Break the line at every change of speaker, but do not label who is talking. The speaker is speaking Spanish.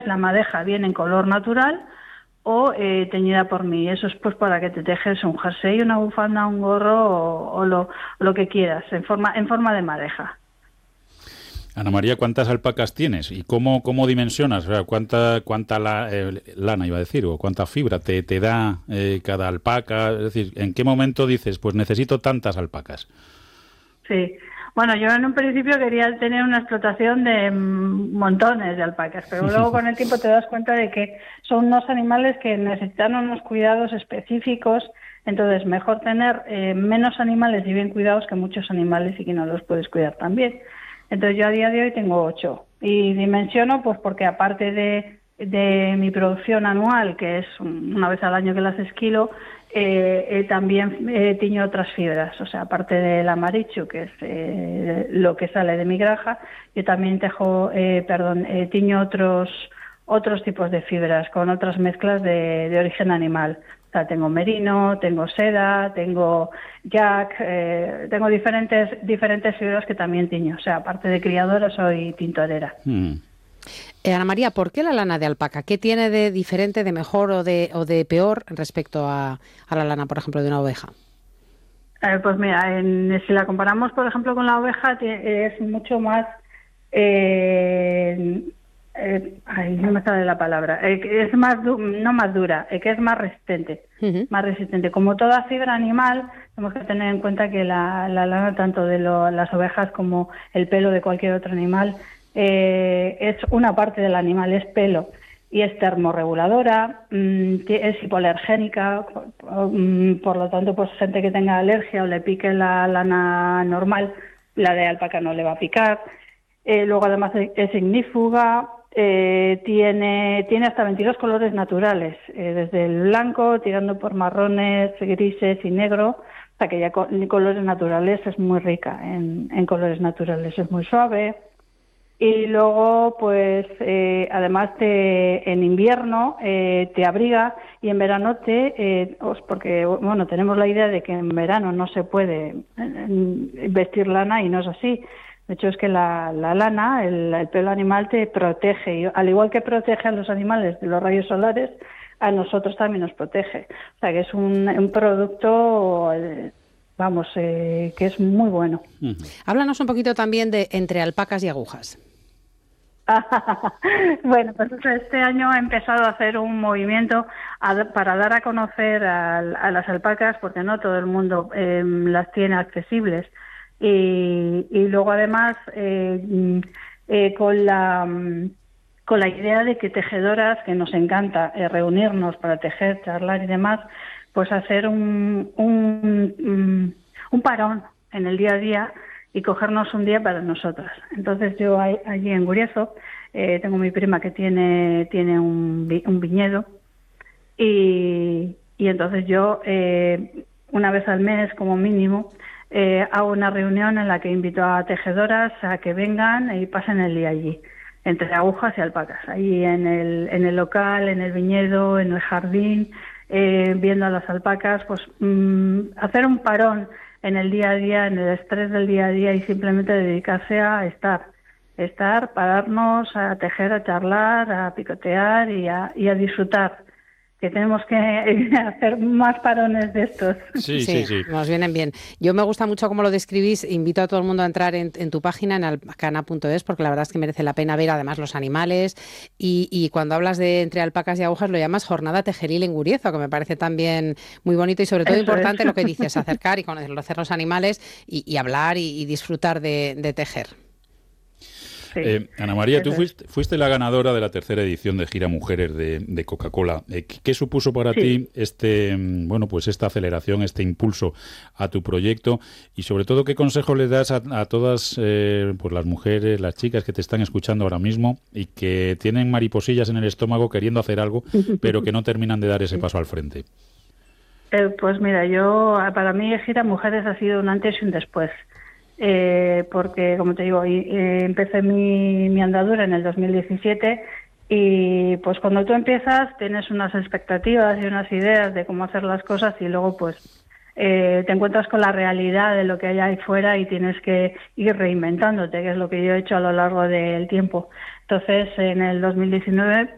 la madeja viene en color natural o teñida por mí. Eso es pues para que te tejes un jersey, una bufanda, un gorro o lo que quieras, en forma de madeja.
Ana María, ¿cuántas alpacas tienes? ¿Y cómo dimensionas? O sea, ¿cuánta lana, iba a decir, o cuánta fibra te da cada alpaca? Es decir, ¿en qué momento dices, pues necesito tantas alpacas?
Sí. Bueno, yo en un principio quería tener una explotación de montones de alpacas, pero luego con el tiempo te das cuenta de que son unos animales que necesitan unos cuidados específicos, entonces mejor tener menos animales y bien cuidados que muchos animales y que no los puedes cuidar tan bien. Entonces yo a día de hoy tengo 8 y dimensiono pues porque aparte de mi producción anual, que es una vez al año que las esquilo, también tiño otras fibras, o sea, aparte del amarichu, que es lo que sale de mi granja, yo también tiño otros tipos de fibras con otras mezclas de origen animal. O sea, tengo merino, tengo seda, tengo yak, tengo diferentes fibras que también tiño. O sea, aparte de criadora, soy tintorera.
Ana María, ¿por qué la lana de alpaca? ¿Qué tiene de diferente, de mejor o de peor respecto a la lana, por ejemplo, de una oveja?
Pues mira, si la comparamos, por ejemplo, con la oveja, es mucho más... no me sale la palabra. Es no más dura, que es más resistente. Más resistente. Como toda fibra animal, tenemos que tener en cuenta que la lana, tanto de las ovejas como el pelo de cualquier otro animal, es una parte del animal, es pelo, y es termorreguladora, es hipoalergénica, por lo tanto, pues gente que tenga alergia o le pique la lana normal, la de alpaca no le va a picar. Luego además es ignífuga, tiene hasta 22 colores naturales, desde el blanco, tirando por marrones, grises y negro, hasta que ya con colores naturales es muy rica en colores naturales, es muy suave. Y luego, pues, además en invierno te abriga y en verano porque, bueno, tenemos la idea de que en verano no se puede vestir lana y no es así. De hecho, es que la lana, el pelo animal te protege. Y, al igual que protege a los animales de los rayos solares, a nosotros también nos protege. O sea, que es un producto... que es muy bueno.
Háblanos un poquito también de entre alpacas y agujas.
Bueno, pues este año he empezado a hacer un movimiento para dar a conocer a las alpacas, porque no todo el mundo las tiene accesibles. Y luego además con la idea de que tejedoras, que nos encanta reunirnos para tejer, charlar y demás, pues hacer un parón en el día a día y cogernos un día para nosotras. Entonces yo allí en Guriezo tengo mi prima que tiene un viñedo y entonces yo una vez al mes como mínimo hago una reunión en la que invito a tejedoras a que vengan y pasen el día allí, entre agujas y alpacas, ahí en el local, en el viñedo, en el jardín, viendo a las alpacas, pues hacer un parón en el día a día, en el estrés del día a día y simplemente dedicarse a estar, pararnos, a tejer, a charlar, a picotear y a disfrutar, que tenemos que hacer más parones de estos.
Sí, nos vienen bien. Yo me gusta mucho cómo lo describís, invito a todo el mundo a entrar en tu página, en alpacana.es, porque la verdad es que merece la pena ver además los animales y cuando hablas de entre alpacas y agujas lo llamas jornada tejeril en Guriezo, que me parece también muy bonito y sobre todo importante lo que dices, acercar y conocer los animales y hablar y disfrutar de tejer.
Sí, Ana María, tú fuiste la ganadora de la tercera edición de Gira Mujeres de Coca-Cola. ¿Qué supuso para ti esta aceleración, este impulso a tu proyecto? Y sobre todo, ¿qué consejo le das a todas las mujeres, las chicas que te están escuchando ahora mismo y que tienen mariposillas en el estómago queriendo hacer algo, pero que no terminan de dar ese paso al frente?
Pues mira, para mí Gira Mujeres ha sido un antes y un después. Porque, como te digo, empecé mi andadura en el 2017 y pues cuando tú empiezas tienes unas expectativas y unas ideas de cómo hacer las cosas y luego pues te encuentras con la realidad de lo que hay ahí fuera y tienes que ir reinventándote, que es lo que yo he hecho a lo largo del tiempo. Entonces, en el 2019